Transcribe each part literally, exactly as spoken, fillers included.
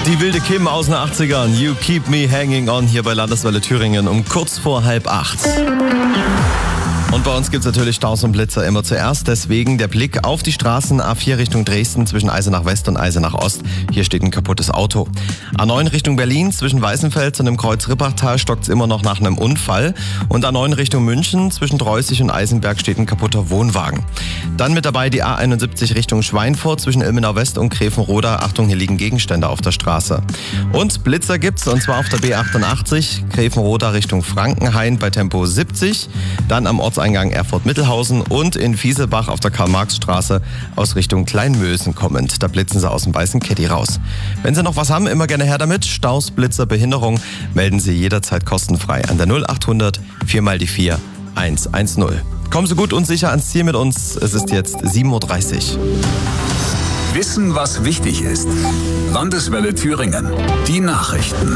Die wilde Kim aus den achtzigern, You Keep Me Hanging On, hier bei Landeswelle Thüringen um kurz vor halb acht. Und bei uns gibt es natürlich Staus und Blitzer immer zuerst, deswegen der Blick auf die Straßen A vier Richtung Dresden zwischen Eisenach West und Eisenach Ost. Hier steht ein kaputtes Auto. A neun Richtung Berlin zwischen Weißenfels und dem Kreuz Rippachtal stockt es immer noch nach einem Unfall. Und A neun Richtung München zwischen Dreußig und Eisenberg steht ein kaputter Wohnwagen. Dann mit dabei die A einundsiebzig Richtung Schweinfurt zwischen Ilmenau West und Grevenroda. Achtung, hier liegen Gegenstände auf der Straße. Und Blitzer gibt's, und zwar auf der B achtundachtzig, Grevenroda Richtung Frankenhain bei Tempo siebzig. Dann am Ortseingang Erfurt-Mittelhausen und in Fieselbach auf der Karl-Marx-Straße aus Richtung Kleinmösen kommend. Da blitzen sie aus dem weißen Caddy raus. Wenn Sie noch was haben, immer gerne her damit. Staus, Blitzer, Behinderung, melden Sie jederzeit kostenfrei an der null achthundert vier mal die vier eins eins null. Kommen Sie gut und sicher ans Ziel mit uns. Es ist jetzt sieben Uhr dreißig. Wissen, was wichtig ist. Landeswelle Thüringen. Die Nachrichten.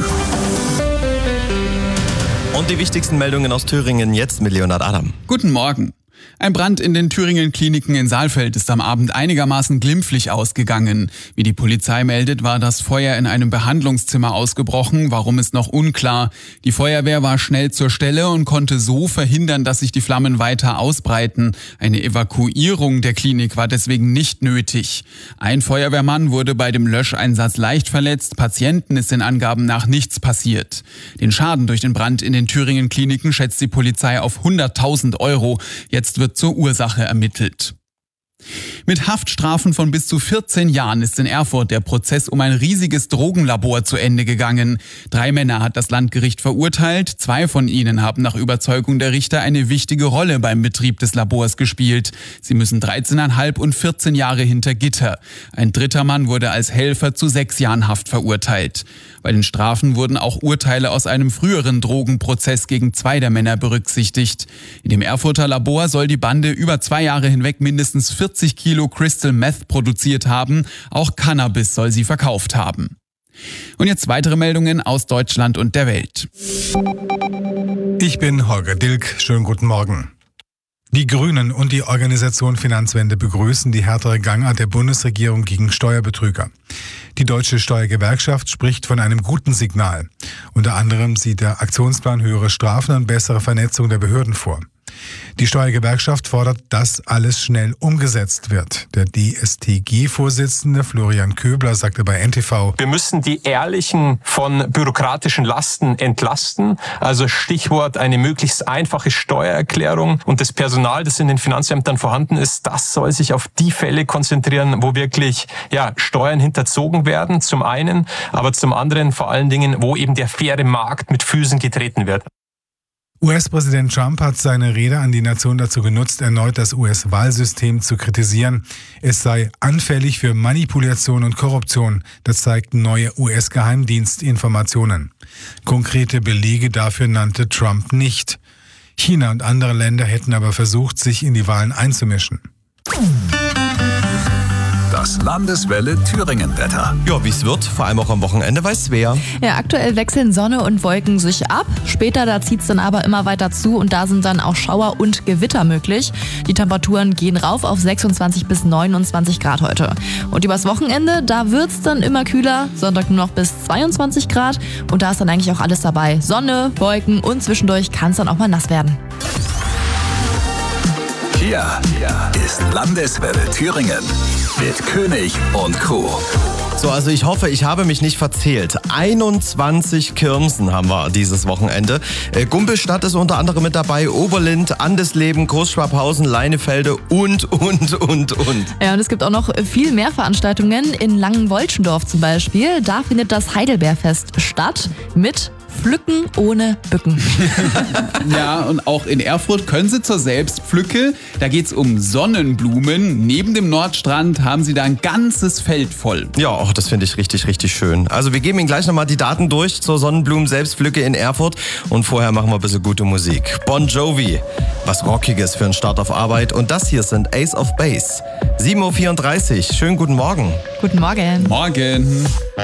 Und die wichtigsten Meldungen aus Thüringen jetzt mit Leonhard Adam. Guten Morgen. Ein Brand in den Thüringen-Kliniken in Saalfeld ist am Abend einigermaßen glimpflich ausgegangen. Wie die Polizei meldet, war das Feuer in einem Behandlungszimmer ausgebrochen. Warum ist noch unklar. Die Feuerwehr war schnell zur Stelle und konnte so verhindern, dass sich die Flammen weiter ausbreiten. Eine Evakuierung der Klinik war deswegen nicht nötig. Ein Feuerwehrmann wurde bei dem Löscheinsatz leicht verletzt. Patienten ist den Angaben nach nichts passiert. Den Schaden durch den Brand in den Thüringen-Kliniken schätzt die Polizei auf hunderttausend Euro. Jetzt wird zur Ursache ermittelt. Mit Haftstrafen von bis zu vierzehn Jahren ist in Erfurt der Prozess um ein riesiges Drogenlabor zu Ende gegangen. Drei Männer hat das Landgericht verurteilt. Zwei von ihnen haben nach Überzeugung der Richter eine wichtige Rolle beim Betrieb des Labors gespielt. Sie müssen dreizehneinhalb und vierzehn Jahre hinter Gitter. Ein dritter Mann wurde als Helfer zu sechs Jahren Haft verurteilt. Bei den Strafen wurden auch Urteile aus einem früheren Drogenprozess gegen zwei der Männer berücksichtigt. In dem Erfurter Labor soll die Bande über zwei Jahre hinweg mindestens vierzig Kilo Crystal Meth produziert haben. Auch Cannabis soll sie verkauft haben. Und jetzt weitere Meldungen aus Deutschland und der Welt. Ich bin Holger Dilk. Schönen guten Morgen. Die Grünen und die Organisation Finanzwende begrüßen die härtere Gangart der Bundesregierung gegen Steuerbetrüger. Die Deutsche Steuergewerkschaft spricht von einem guten Signal. Unter anderem sieht der Aktionsplan höhere Strafen und bessere Vernetzung der Behörden vor. Die Steuergewerkschaft fordert, dass alles schnell umgesetzt wird. Der D S T G-Vorsitzende Florian Köbler sagte bei N T V: Wir müssen die Ehrlichen von bürokratischen Lasten entlasten. Also Stichwort eine möglichst einfache Steuererklärung. Und das Personal, das in den Finanzämtern vorhanden ist, das soll sich auf die Fälle konzentrieren, wo wirklich ja, Steuern hinterzogen werden, zum einen, aber zum anderen vor allen Dingen, wo eben der faire Markt mit Füßen getreten wird. U S-Präsident Trump hat seine Rede an die Nation dazu genutzt, erneut das U S-Wahlsystem zu kritisieren. Es sei anfällig für Manipulation und Korruption. Das zeigten neue U S-Geheimdienstinformationen. Konkrete Belege dafür nannte Trump nicht. China und andere Länder hätten aber versucht, sich in die Wahlen einzumischen. Das Landeswelle Thüringen-Wetter. Ja, wie es wird, vor allem auch am Wochenende, weiß wer. Ja, aktuell wechseln Sonne und Wolken sich ab. Später, da zieht es dann aber immer weiter zu und da sind dann auch Schauer und Gewitter möglich. Die Temperaturen gehen rauf auf sechsundzwanzig bis neunundzwanzig Grad heute. Und übers Wochenende, da wird es dann immer kühler. Sonntag nur noch bis zweiundzwanzig Grad und da ist dann eigentlich auch alles dabei. Sonne, Wolken und zwischendurch kann es dann auch mal nass werden. Hier ist Landeswelle Thüringen mit König und Crew. So, also ich hoffe, ich habe mich nicht verzählt. einundzwanzig Kirmsen haben wir dieses Wochenende. Äh, Gumpelstadt ist unter anderem mit dabei, Oberlind, Andesleben, Großschwabhausen, Leinefelde und, und, und, und. Ja, und es gibt auch noch viel mehr Veranstaltungen. In Langenwoltschendorf zum Beispiel, da findet das Heidelbeerfest statt mit Pflücken ohne Bücken. Ja, und auch in Erfurt können Sie zur Selbstpflücke. Da geht's um Sonnenblumen. Neben dem Nordstrand haben Sie da ein ganzes Feld voll. Ja, oh, das finde ich richtig, richtig schön. Also wir geben Ihnen gleich nochmal die Daten durch zur Sonnenblumen-Selbstpflücke in Erfurt. Und vorher machen wir ein bisschen gute Musik. Bon Jovi, was Rockiges für einen Start auf Arbeit. Und das hier sind Ace of Base. sieben Uhr vierunddreißig. Schönen guten Morgen. Guten Morgen. Morgen.